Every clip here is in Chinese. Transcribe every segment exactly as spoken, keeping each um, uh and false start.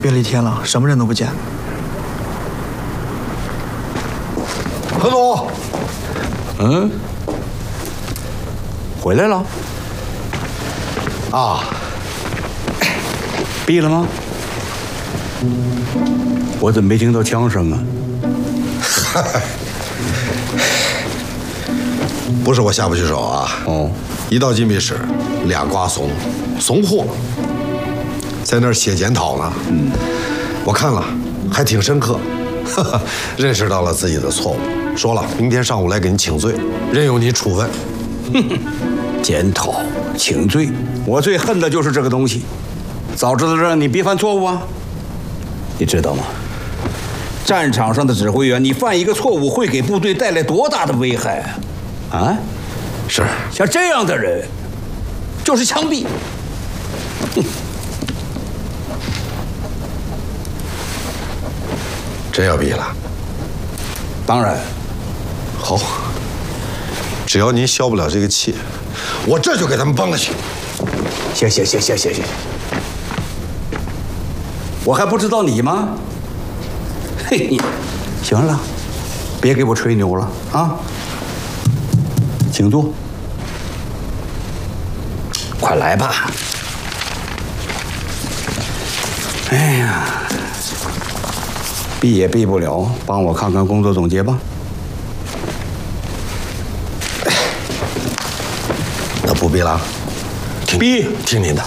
憋了一天了，什么人都不见。 彭总， 嗯，回来了。 啊， 毙了吗？我怎么没听到枪声啊？ 不是我下不去手啊。 哦， 一到禁闭室，俩瓜怂，怂货，在那儿写检讨呢。嗯，我看了，还挺深刻，哈哈，认识到了自己的错误。说了，明天上午来给你请罪，任由你处分。 哼哼，检讨、请罪，我最恨的就是这个东西。早知道让你别犯错误啊！你知道吗？战场上的指挥员，你犯一个错误会给部队带来多大的危害啊！啊， 是， 像这样的人，就是枪毙。哼， 真要毙了？ 当然。 好，只要您消不了这个气，我这就给他们崩了去。 行行行行行行，我还不知道你吗？嘿嘿，行了，别给我吹牛了啊！请坐，快来吧。哎呀，避也避不了，帮我看看工作总结吧。 那不必了，听必听您的。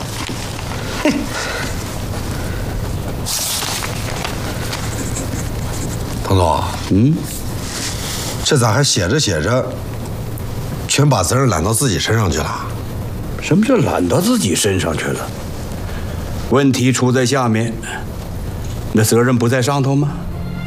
彭总， 嗯， 这咋还写着写着，全把责任揽到自己身上去了？ 什么叫揽到自己身上去了？问题出在下面，那责任不在上头吗？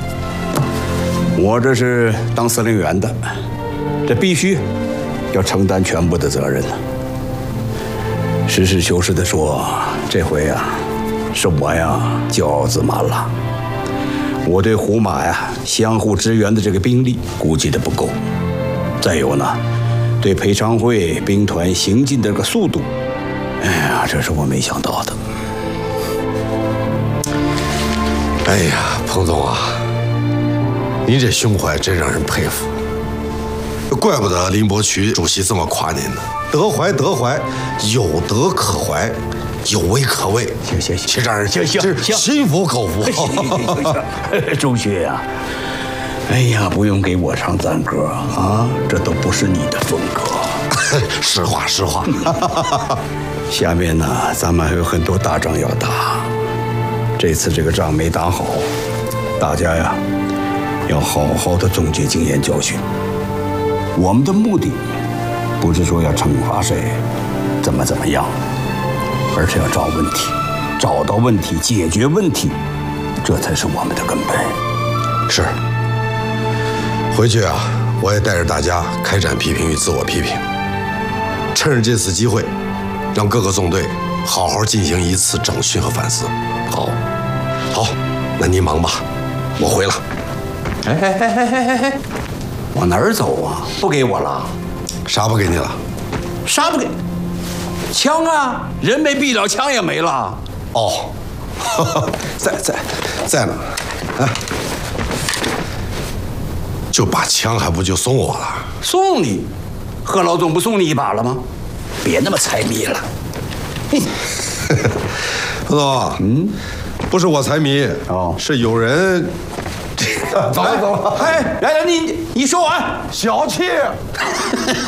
我这是当司令员的，这必须要承担全部的责任呢。实事求是地说，这回啊，是我呀骄傲自满了。我对胡马呀相互支援的这个兵力估计的不够，再有呢，对裴昌会兵团行进的这个速度，哎呀，这是我没想到的。 哎呀，彭总啊，您这胸怀真让人佩服。怪不得林伯渠主席这么夸您呢。德怀德怀，有德可怀，有为可畏。 行行行， 这让人行行行心服口服。 周学呀，哎呀，不用给我唱赞歌啊，这都不是你的风格。 实话实话。 下面呢，咱们还有很多大仗要打。这次这个仗没打好，大家呀要好好的总结经验教训。我们的目的不是说要惩罚谁，怎么怎么样，而是要找问题，找到问题，解决问题，这才是我们的根本。 是。回去啊，我也带着大家开展批评与自我批评，趁着这次机会，让各个纵队好好进行一次整训和反思。好，好，那您忙吧，我回了。 哎哎哎哎哎哎，往哪儿走啊？不给我了？ 啥不给你了？ 啥不给？枪啊，人没毙了，枪也没了。 哦，在在在呢，哎，就把枪还不就送我了？ 送你？贺老总不送你一把了吗？别那么财迷了。 彭总，嗯，不是我财迷哦， 是有人。走了走了， 哎，来来，你你说完， 小气。